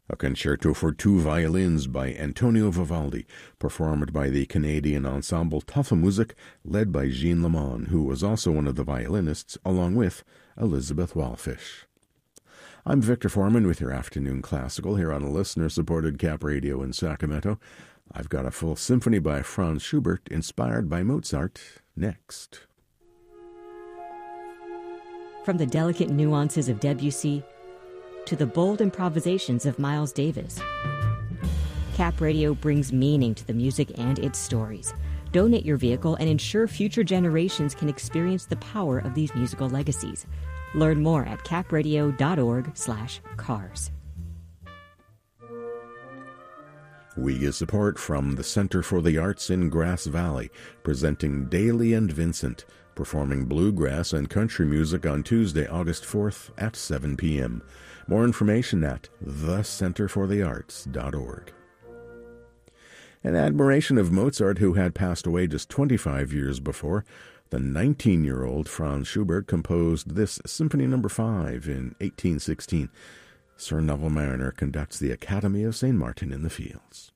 A concerto for two violins by Antonio Vivaldi, performed by the Canadian ensemble Tafelmusik, led by Jean Lamont, who was also one of the violinists, along with Elizabeth Walfish. I'm Victor Foreman with your Afternoon Classical here on a listener-supported Cap Radio in Sacramento. I've got a full symphony by Franz Schubert, inspired by Mozart, next. From the delicate nuances of Debussy to the bold improvisations of Miles Davis, Cap Radio brings meaning to the music and its stories. Donate your vehicle and ensure future generations can experience the power of these musical legacies. Learn more at capradio.org/cars. We get support from the Center for the Arts in Grass Valley, presenting Daly and Vincent, performing bluegrass and country music on Tuesday, August 4th at 7 p.m. More information at thecenterforthearts.org. In admiration of Mozart, who had passed away just 25 years before, the 19-year-old Franz Schubert composed this Symphony No. 5 in 1816. Sir Neville Marriner conducts the Academy of St. Martin in the Fields.